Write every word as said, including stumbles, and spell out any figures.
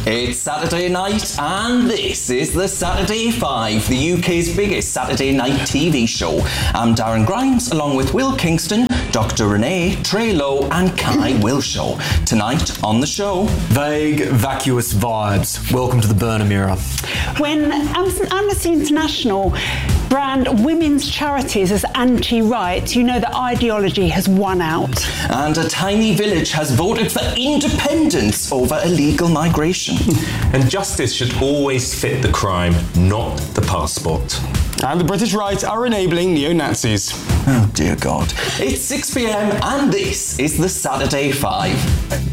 It's Saturday night, and this is the Saturday Five, the U K's biggest Saturday night T V show. I'm Darren Grimes, along with Will Kingston, Doctor Renee, Trey Lowe, and Kai Wilshaw. Tonight on the show, vague, vacuous vibes. Welcome to the Burnham era. When Amnesty International brand women's charities as anti-rights, you know that ideology has won out. And a tiny village has voted for independence over illegal migration. And justice should always fit the crime, not the passport. And the British right are enabling neo-Nazis. Oh dear God. It's six p m and this is the Saturday Five.